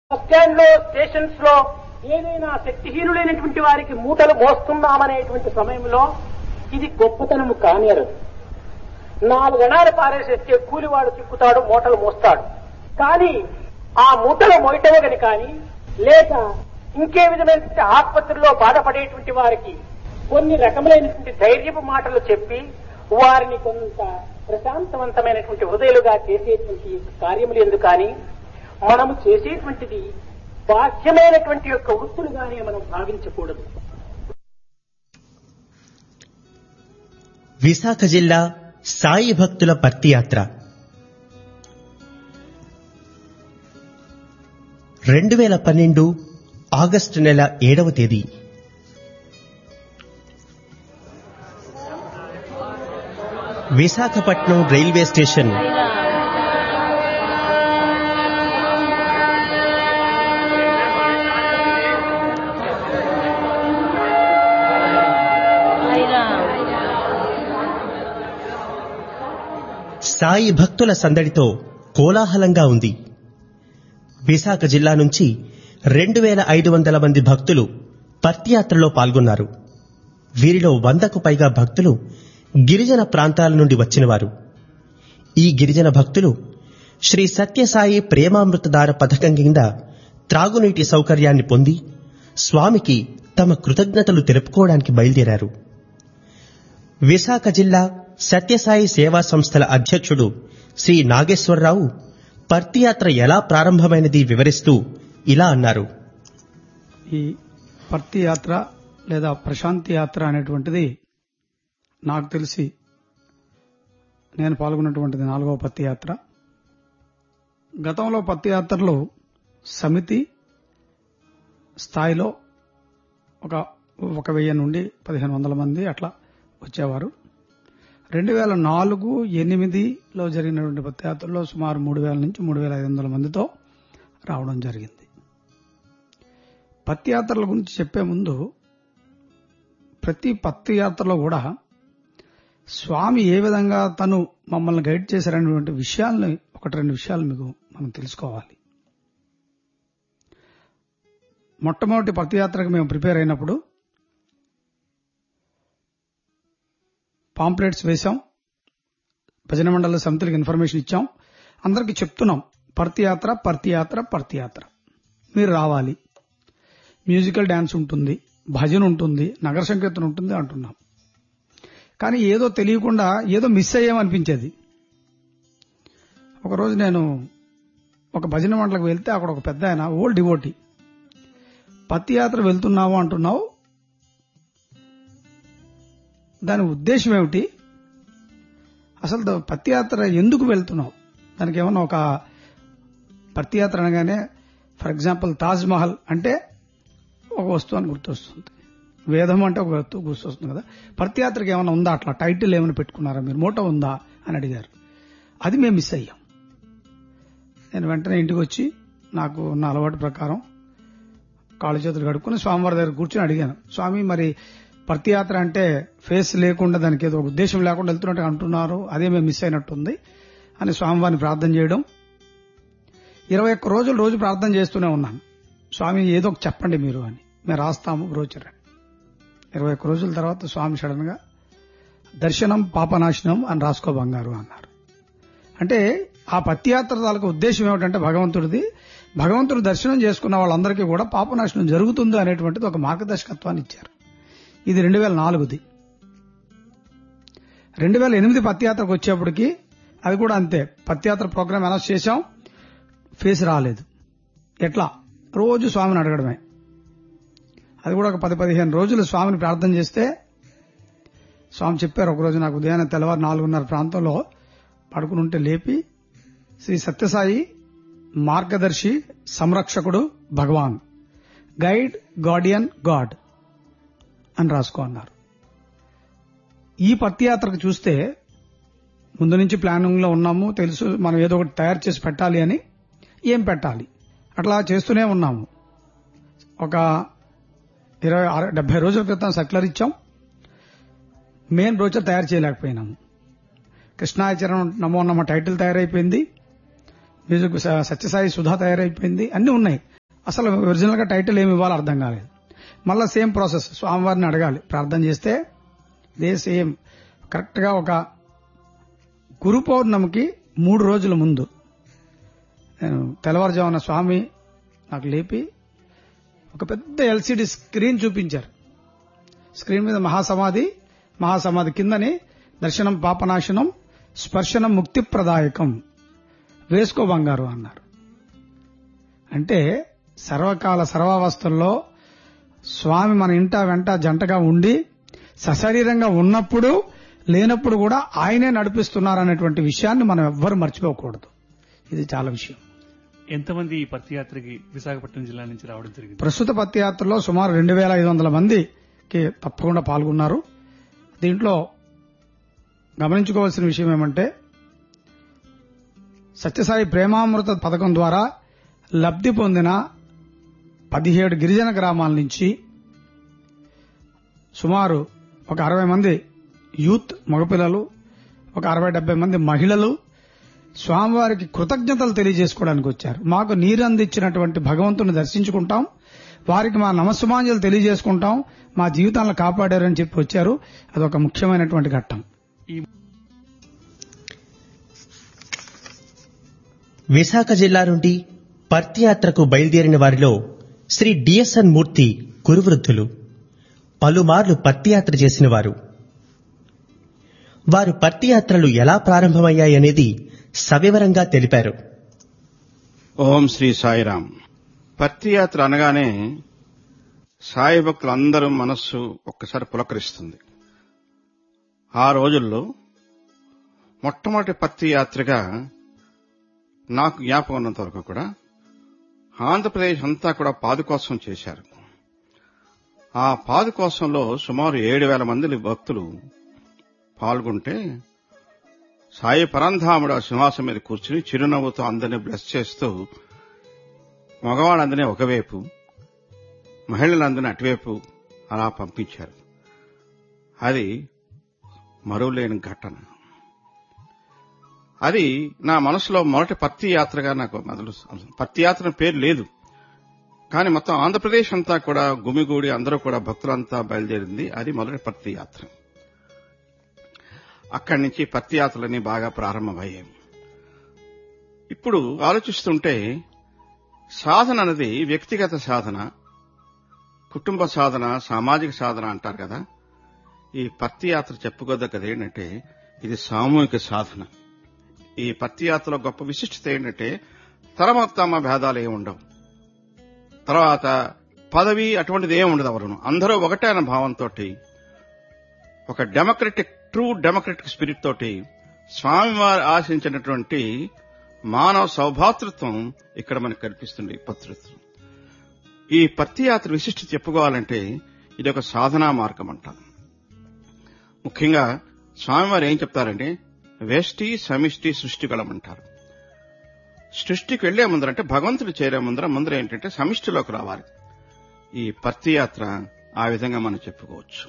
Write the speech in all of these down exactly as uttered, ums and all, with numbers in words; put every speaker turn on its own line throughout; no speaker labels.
Bus stand లో, stations లో ఏదైనా శక్తిహీనులైనటువంటి వారికి మూటలు మోస్తున్నామనేటువంటి సమయంలో ఇది గొప్పతనము కానేరు. నాలుగణాలు పారేసేస్తే కూలివాడు చిక్కుతాడు, మూటలు మోస్తాడు. కానీ ఆ మూటలు మోయటమే కానీ లేక ఇంకే విధమైనటువంటి ఆసుపత్రిలో బాధపడేటువంటి వారికి కొన్ని రకములైనటువంటి ధైర్యపు మాటలు చెప్పి వారిని కొంత ప్రశాంతవంతమైనటువంటి హృదయాలుగా చేసేటువంటి కార్యములు ఎందుకు కానీ మనము చేసేటువంటిది బాహ్యమైనటువంటి యొక్క వృత్తులుగానే మనం భావించకూడదు.
విశాఖ జిల్లా సాయి భక్తుల పర్తి యాత్ర రెండు వేల పన్నెండు ఆగస్టు నెల ఏడవ తేదీ విశాఖపట్నం రైల్వే స్టేషన్ సాయి భక్తుల సందడితో కోలాహలంగా ఉంది. విశాఖ జిల్లా నుంచి రెండు వేల ఐదు వందల మంది భక్తులు పర్తి యాత్రలో పాల్గొన్నారు. వీరిలో వందకు పైగా భక్తులు గిరిజన ప్రాంతాల నుండి వచ్చినవారు. ఈ గిరిజన భక్తులు శ్రీ సత్యసాయి ప్రేమామృతధార పథకం కింద త్రాగునీటి సౌకర్యాన్ని పొంది స్వామికి తమ కృతజ్ఞతలు తెలుపుకోవడానికి బయలుదేరారు. విశాఖ జిల్లా సత్యసాయి సేవా సంస్థల అధ్యక్షుడు శ్రీ నాగేశ్వరరావు పర్తి యాత్ర ఎలా ప్రారంభమైనది వివరిస్తూ ఇలా అన్నారు.
ఈ పర్తి యాత్ర లేదా ప్రశాంతి యాత్ర అనేటువంటిది నాకు తెలిసి నేను పాల్గొన్నటువంటిది నాలుగవ పత్తి యాత్ర. గతంలో పత్తి యాత్రలో సమితి స్థాయిలో ఒక ఒక వెయ్యి నుండి పదిహేను వందల మంది అట్లా వచ్చేవారు. రెండు వేల నాలుగు ఎనిమిదిలో జరిగినటువంటి పత్తి యాత్రలో సుమారు మూడు వేల నుంచి మూడు వేల ఐదు వందల మందితో రావడం జరిగింది. పత్తి యాత్రల గురించి చెప్పే ముందు ప్రతి పత్తి యాత్రలో కూడా స్వామి ఏ విధంగా తను మమ్మల్ని గైడ్ చేశారనేటువంటి విషయాల్ని ఒకటి రెండు విషయాలు మీకు మనం తెలుసుకోవాలి. మొట్టమొదటి పత్తి యాత్రకు మేము ప్రిపేర్ అయినప్పుడు పాంప్లెట్స్ వేశాం, భజన మండల సమితులకు ఇన్ఫర్మేషన్ ఇచ్చాం, అందరికీ చెప్తున్నాం పర్తి యాత్ర పర్తి యాత్ర పర్తి యాత్ర మీరు రావాలి, మ్యూజికల్ డాన్స్ ఉంటుంది, భజన ఉంటుంది, నగర సంకీర్తన ఉంటుంది అంటున్నాం. కానీ ఏదో తెలియకుండా ఏదో మిస్ అయ్యామనిపించేది. ఒకరోజు నేను ఒక భజన మండలకు వెళ్తే అక్కడ ఒక పెద్ద ఆయన ఓల్డ్ డివోటీ, పత్తి యాత్ర వెళ్తున్నావు అంటున్నావు, దాని ఉద్దేశం ఏమిటి, అసలు పత్తి యాత్ర ఎందుకు వెళ్తున్నావు, దానికి ఏమన్నా ఒక పత్తి యాత్ర అనగానే ఫర్ ఎగ్జాంపుల్ తాజ్ మహల్ అంటే ఒక వస్తువు అని గుర్తొస్తుంది, వేదం అంటే ఒక వస్తువు గుర్తొస్తుంది కదా, పత్తి యాత్రకి ఏమైనా ఉందా, అట్లా టైటిల్ ఏమైనా పెట్టుకున్నారా మీరు, మోటో ఉందా అని అడిగారు. అది మేము మిస్ అయ్యాం. నేను వెంటనే ఇంటికి వచ్చి నాకు ఉన్న అలవాటు ప్రకారం కాళ్ళు చేతులు కడుక్కుని స్వామివారి దగ్గర కూర్చొని అడిగాను, స్వామి మరి పర్తి యాత్ర అంటే ఫేస్ లేకుండా దానికి ఏదో ఉద్దేశం లేకుండా వెళ్తున్నట్టు అంటున్నారు, అదే మేము మిస్ అయినట్టుంది అని స్వామివారిని ప్రార్థన చేయడం. ఇరవై ఒక్క రోజులు రోజు ప్రార్థన చేస్తూనే ఉన్నాను, స్వామి ఏదో ఒక చెప్పండి మీరు అని, మేము రాస్తాము బ్రోచర్ అని. ఇరవై ఒక్క రోజుల తర్వాత స్వామి సడన్ గా దర్శనం పాపనాశనం అని రాసుకో బంగారు అన్నారు. అంటే ఆ పత్తి యాత్ర తాలూకు ఉద్దేశం ఏమిటంటే భగవంతుడిది, భగవంతుడు దర్శనం చేసుకున్న వాళ్ళందరికీ కూడా పాపనాశనం జరుగుతుంది అనేటువంటిది ఒక మార్గదర్శకత్వాన్ని ఇచ్చారు. ఇది రెండు వేల నాలుగుది. రెండు వేల ఎనిమిది పత్తి యాత్రకు వచ్చేప్పటికి అది కూడా అంతే, పత్తి యాత్ర ప్రోగ్రామ్ అనౌన్స్ చేశాం, ఫేస్ రాలేదు. ఎట్లా, రోజు స్వామిని అడగడమే. అది కూడా ఒక పది పదిహేను రోజులు స్వామిని ప్రార్థన చేస్తే స్వామి చెప్పారు, ఒకరోజు నాకు ఉదయాన్నే తెల్లవారు నాలుగున్నర ప్రాంతంలో పడుకుని ఉంటే లేపి శ్రీ సత్యసాయి మార్గదర్శి సంరక్షకుడు భగవాన్, గైడ్ గార్డియన్ గాడ్ అని రాసుకో అన్నారు. ఈ పత్తి యాత్రకు చూస్తే ముందు నుంచి ప్లానింగ్ లో ఉన్నాము, తెలుసు మనం ఏదో ఒకటి తయారు చేసి పెట్టాలి అని, ఏం పెట్టాలి అట్లా చేస్తూనే ఉన్నాము. ఒక ఇరవై డెబ్బై రోజుల క్రితం సర్క్యులర్ ఇచ్చాం, మెయిన్ బ్రోచర్ తయారు చేయలేకపోయినాము. కృష్ణాచరణం నమో నమ టైటిల్ తయారైపోయింది, మ్యూజిక్ సత్యసాయి సుధా తయారైపోయింది, అన్ని ఉన్నాయి. అసలు ఒరిజినల్ గా టైటిల్ ఏమి ఇవ్వాలో అర్థం కాలేదు. మళ్ళా సేమ్ ప్రాసెస్, స్వామివారిని అడగాలి, ప్రార్థన చేస్తే ఇదే సేమ్. కరెక్ట్ గా ఒక గురు పౌర్ణమికి మూడు రోజుల ముందు నేను తెల్లవారుజామున స్వామి నాకు లేపి ఒక పెద్ద ఎల్సీడీ స్క్రీన్ చూపించారు. స్క్రీన్ మీద మహాసమాధి, మహాసమాధి కిందని దర్శనం పాపనాశనం, స్పర్శనం ముక్తిప్రదాయకం, వేసుకో బంగారు అన్నారు. అంటే సర్వకాల సర్వావస్థల్లో స్వామి మన ఇంట వెంట జంటగా ఉండి సశరీరంగా ఉన్నప్పుడు లేనప్పుడు కూడా ఆయనే నడిపిస్తున్నారనేటువంటి విషయాన్ని మనం ఎవ్వరు మర్చిపోకూడదు. ఇది చాలా విషయం.
ఎంతమంది ఈ పత్తియాత్రకి విశాఖపట్నం జిల్లా నుంచి రావడం జరిగింది?
ప్రస్తుత పత్తియాత్రలో సుమారు రెండు వేల ఐదు వందల మందికి తప్పకుండా పాల్గొన్నారు. దీంట్లో గమనించుకోవాల్సిన విషయం ఏమంటే సత్యసాయి ప్రేమామృత పథకం ద్వారా లబ్ధి పొందిన పదిహేడు గిరిజన గ్రామాల నుంచి సుమారు ఒక అరవై మంది యూత్ మగపిల్లలు, ఒక అరవై డెబ్బై మంది మహిళలు స్వామివారికి కృతజ్ఞతలు తెలియజేసుకోవడానికి వచ్చారు. మాకు నీరు అందించినటువంటి భగవంతుని దర్శించుకుంటాం, వారికి మా నమస్సుమాంజలు తెలియజేసుకుంటాం, మా జీవితాలను కాపాడారని చెప్పి వచ్చారు. అదొక ముఖ్యమైనటువంటి ఘట్టం.
విశాఖ జిల్లా నుండి పర్తియాత్రకు బయలుదేరిన వారిలో శ్రీ డిఎస్ఎన్ మూర్తి కురువృద్ధులు, పలుమార్లు పర్తియాత్ర చేసిన వారు. వారు పర్తియాత్రలు ఎలా ప్రారంభమయ్యాయనేది సవివరంగా తెలిపారు.
ఓం శ్రీ సాయిరాం. పర్తియాత్ర అనగానే సాయి భక్తులందరూ మనస్సు ఒక్కసారి పులకరిస్తుంది. ఆ రోజుల్లో మొట్టమొదటి పర్తియాత్రగా నాకు జ్ఞాపకం ఉన్నంత వరకు కూడా ఆంధ్రప్రదేశ్ అంతా కూడా పాదుకోసం చేశారు. ఆ పాదుకోసంలో సుమారు ఏడు వేల మంది భక్తులు పాల్గొంటే సాయి పరంధాముడు ఆ సింహాసం మీద కూర్చుని చిరునవ్వుతో అందరినీ బ్లెస్ చేస్తూ మగవాళ్ళందరినీ ఒకవైపు, మహిళలందరినీ అటువైపు అలా పంపించారు. అది మరువలేని ఘటన. అది నా మనసులో మొదటి పత్తి యాత్రగా నాకు మొదలు. పత్తి యాత్ర పేరు లేదు, కానీ మొత్తం ఆంధ్రప్రదేశ్ అంతా కూడా గుమిగూడి అందరూ కూడా భక్తులంతా బయలుదేరింది. అది మొదటి పత్తి యాత్ర. అక్కడి నుంచి పత్తి యాత్రలన్నీ బాగా ప్రారంభమయ్యాయి. ఇప్పుడు ఆలోచిస్తుంటే సాధన అనేది వ్యక్తిగత సాధన, కుటుంబ సాధన, సామాజిక సాధన అంటారు కదా. ఈ పత్తి యాత్ర చెప్పుకోదగ్గది ఏంటంటే ఇది సామూహిక సాధన. ఈ పత్తి యాత్రలో గొప్ప విశిష్టత ఏంటంటే తరమోత్తమ భేదాలు ఏమి ఉండవు. తర్వాత పదవి అటువంటిది ఏమి ఉండదు. ఎవరును అందరూ ఒకటే అన్న భావంతో, ఒక డెమోక్రటిక్ ట్రూ డెమోక్రటిక్ స్పిరిట్ తోటి స్వామివారు ఆశించినటువంటి మానవ సౌభాతృత్వం ఇక్కడ మనకు కనిపిస్తుంది. పత్రిత్వం ఈ పత్తి యాత్ర విశిష్టత చెప్పుకోవాలంటే ఇది ఒక సాధనా మార్గం అంటారు. ముఖ్యంగా స్వామివారు ఏం చెప్తారంటే వేష్టి సమిష్టి సృష్టిగలం అంటారు. సృష్టికి వెళ్లే ముందరంటే భగవంతుడు చేరే ముందర ముందర ఏంటంటే సమిష్టిలోకి రావాలి. ఈ పత్తి యాత్ర ఆ విధంగా మనం చెప్పుకోవచ్చు.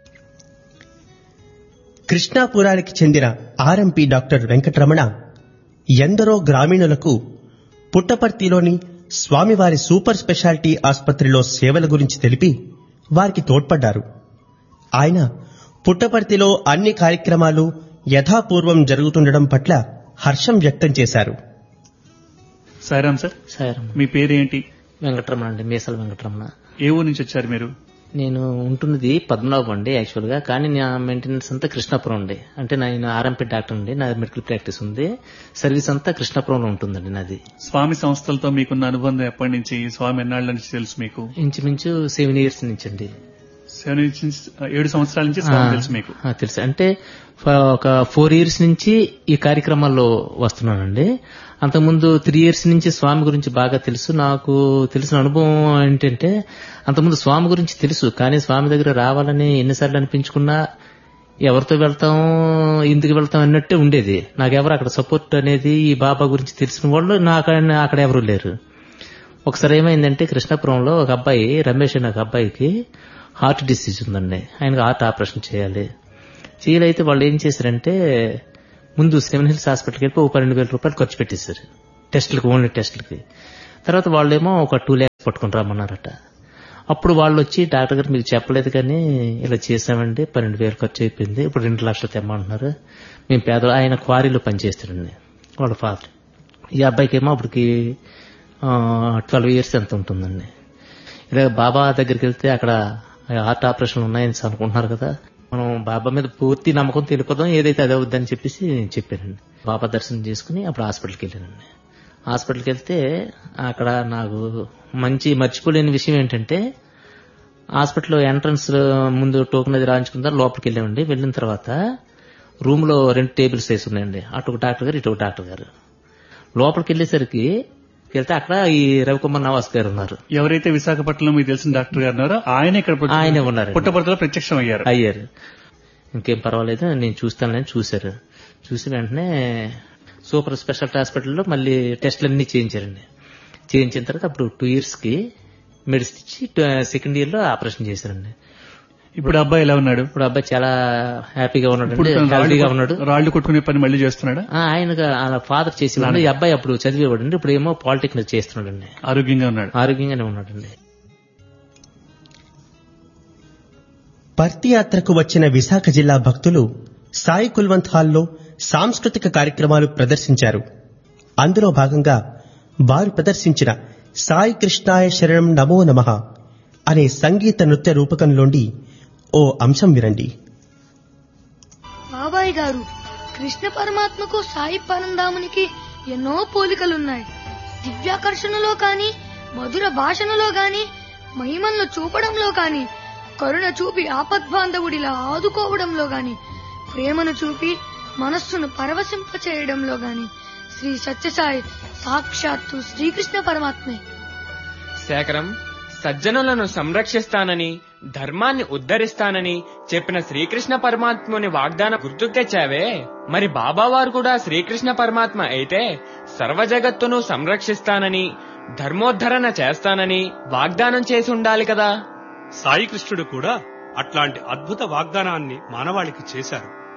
కృష్ణాపురానికి చెందిన ఆర్ఎంపీ డాక్టర్ వెంకటరమణ ఎందరో గ్రామీణులకు పుట్టపర్తిలోని స్వామివారి సూపర్ స్పెషాలిటీ ఆసుపత్రిలో సేవల గురించి తెలిపి వారికి తోడ్పడ్డారు. ఆయన పుట్టపర్తిలో అన్ని కార్యక్రమాలు యథాపూర్వం జరుగుతుండడం పట్ల హర్షం వ్యక్తం చేశారు.
సాయిరాం సార్.
సాయిరాం.
మీ పేరేంటి?
వెంకటరమణ అండి, మీసాల వెంకటరమణ.
ఏ ఊరు నుంచి వచ్చారు మీరు?
నేను ఉంటున్నది పద్మనాభం అండి యాక్చువల్ గా, కానీ నా మెయింటెనెన్స్ అంతా కృష్ణాపురం అండి. అంటే నేను ఆర్ఎంపీ డాక్టర్ అండి, నా మెడికల్ ప్రాక్టీస్ ఉంది. సర్వీస్ అంతా కృష్ణాపురంలో ఉంటుందండి నాది.
స్వామి సంస్థలతో మీకున్న అనుబంధం ఎప్పటి నుంచి? స్వామి ఎన్నాళ్ళ నుంచి తెలుసు మీకు?
ఇంచుమించు సెవెన్ ఇయర్స్ నుంచి అండి.
సెవెన్ నుంచి ఏడు సంవత్సరాల నుంచి స్వామి తెలుసు మీకు?
తెలుసు. అంటే ఒక ఫోర్ ఇయర్స్ నుంచి ఈ కార్యక్రమాల్లో వస్తున్నానండి. అంతకుముందు త్రీ ఇయర్స్ నుంచి స్వామి గురించి బాగా తెలుసు. నాకు తెలిసిన అనుభవం ఏంటంటే అంతకుముందు స్వామి గురించి తెలుసు, కానీ స్వామి దగ్గర రావాలని ఎన్నిసార్లు అనిపించుకున్నా ఎవరితో వెళ్తాం, ఇందుకు వెళ్తాం అన్నట్టే ఉండేది. నాకెవరు అక్కడ సపోర్ట్ అనేది ఈ బాబా గురించి తెలిసిన వాళ్ళు నాకు అక్కడ ఎవరు లేరు. ఒకసారి ఏమైందంటే కృష్ణాపురంలో ఒక అబ్బాయి రమేష్ అనే ఒక అబ్బాయికి హార్ట్ డిసీజ్ ఉందండి. ఆయనకు హార్ట్ ఆపరేషన్ చేయాలి. చేయాలైతే వాళ్ళు ఏం చేశారంటే ముందు సెవెన్ హిల్స్ హాస్పిటల్కి వెళ్ళి ఒక పన్నెండు వేల రూపాయలు ఖర్చు పెట్టేశారు టెస్టులకి, ఓన్లీ టెస్టులకి. తర్వాత వాళ్ళేమో ఒక టూ ల్యాక్స్ పట్టుకుని రమ్మన్నారట. అప్పుడు వాళ్ళు వచ్చి డాక్టర్ గారు మీకు చెప్పలేదు కానీ ఇలా చేసామండి, పన్నెండు వేలు ఖర్చు అయిపోయింది, ఇప్పుడు రెండు లక్షలు తెమ్మంటున్నారు. మేము పేద ఆయన క్వారీలో పనిచేస్తాడండి వాళ్ళ ఫాదర్. ఈ అబ్బాయికి ఏమో అప్పటికి ట్వెల్వ్ ఇయర్స్ ఎంత ఉంటుందండి. ఇలా బాబా దగ్గరికి వెళ్తే అక్కడ హార్ట్ ఆపరేషన్ ఉన్నాయని అనుకుంటున్నారు కదా, మనం బాబా మీద పూర్తి నమ్మకం తెలిపోదాం, ఏదైతే అదే అవుద్దని చెప్పేసి చెప్పానండి. బాబా దర్శనం చేసుకుని అప్పుడు హాస్పిటల్కి వెళ్ళానండి. హాస్పిటల్కి వెళ్తే అక్కడ నాకు మంచి మర్చిపోలేని విషయం ఏంటంటే, హాస్పిటల్ ఎంట్రన్స్ ముందు టోకెన్ అది రాయించుకున్న లోపలికి వెళ్ళామండి. వెళ్ళిన తర్వాత రూమ్ లో రెండు టేబుల్స్ వేసి ఉన్నాయండి, అటు ఒక డాక్టర్ గారు ఇటు ఒక డాక్టర్ గారు. లోపలికి వెళ్ళేసరికి వెళ్తే అక్కడ ఈ రవికుమార్ నవాస్ గారు ఉన్నారు.
ఎవరైతే విశాఖపట్నంలో మీకు తెలిసిన డాక్టర్ గారు ఉన్నారో ఆయన ఇక్కడ
ఆయనే ఉన్నారు,
పుట్టపర్తిలో ప్రత్యక్షం అయ్యారు
అయ్యారు ఇంకేం పర్వాలేదు నేను చూస్తానని చూశారు. చూసి వెంటనే సూపర్ స్పెషాలిటీ హాస్పిటల్లో మళ్ళీ టెస్టులన్నీ చేయించారండి. చేయించిన తర్వాత అప్పుడు టూ ఇయర్స్ కి మెడిసిన్ ఇచ్చి సెకండ్ ఇయర్ లో ఆపరేషన్ చేశారండి.
ఇప్పుడు అబ్బాయి ఎలా ఉన్నాడు?
ఇప్పుడు అబ్బాయి చాలా హ్యాపీగా ఉన్నాడు, హెల్తీగా ఉన్నాడు.
రాళ్లు కొట్టుకునే పని మళ్ళీ చేస్తున్నాడు.
ఆయన ఫాదర్ చేసేవాడు, ఈ అబ్బాయి అప్పుడు చదివేవాడు అండి, ఇప్పుడు ఏమో పాలిటెక్నిక్ చేస్తున్నాడండి.
ఆరోగ్యంగా ఉన్నాడు,
ఆరోగ్యంగానే ఉన్నాడండి.
పర్తి యాత్రకు వచ్చిన విశాఖ జిల్లా భక్తులు సాయి కుల్వంత్ హాల్లో సాంస్కృతిక కార్యక్రమాలు ప్రదర్శించారు. అందులో భాగంగా వారు ప్రదర్శించిన సాయి కృష్ణాయ శరణం నమో నమః అనే సంగీత నృత్య రూపకంలోని ఓ అంశం వినండి.
బాబాయ్ గారు, కృష్ణ పరమాత్మకు సాయి పరంధామునికి ఎన్నో పోలికలున్నాయి. దివ్యాకర్షణలో కాని, మధుర భాషణలో గాని, మహిమల్లో చూపడంలో కాని, కరుణ చూపి ఆపద్బాంధవుడిలా ఆదుకోవడంలో గాని, ప్రేమను చూపి మనస్సును పరవశింప చేయడంలో గాని శ్రీ సత్యసాయి సాక్షాత్తు శ్రీకృష్ణ పరమాత్మే.
శేఖరం, సజ్జనులను సంరక్షిస్తానని, ధర్మాన్ని ఉద్ధరిస్తానని చెప్పిన శ్రీకృష్ణ పరమాత్ముని వాగ్దానం గుర్తుకు తెచ్చావే. మరి బాబావారు కూడా శ్రీకృష్ణ పరమాత్మ అయితే సర్వ జగత్తును సంరక్షిస్తానని, ధర్మోద్ధరణ చేస్తానని వాగ్దానం చేసి ఉండాలి కదా.
సాయి కృష్ణుడు కూడా అట్లాంటి అద్భుత వాగ్దానాన్ని మానవాళికి చేశారు.